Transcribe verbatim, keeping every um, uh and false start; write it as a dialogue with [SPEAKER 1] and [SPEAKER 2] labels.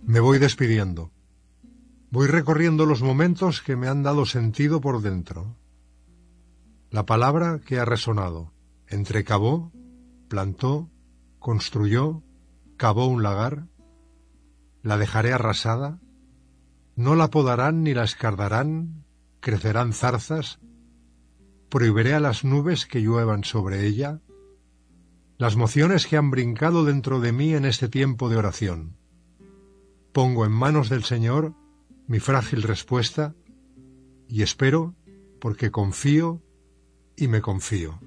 [SPEAKER 1] Me voy despidiendo. Voy recorriendo los momentos que me han dado sentido por dentro. La palabra que ha resonado entre cavó, plantó, construyó, cavó un lagar, la dejaré arrasada, no la podarán ni la escardarán, crecerán zarzas, prohibiré a las nubes que lluevan sobre ella, las mociones que han brincado dentro de mí en este tiempo de oración. Pongo en manos del Señor mi frágil respuesta y espero porque confío y me confío.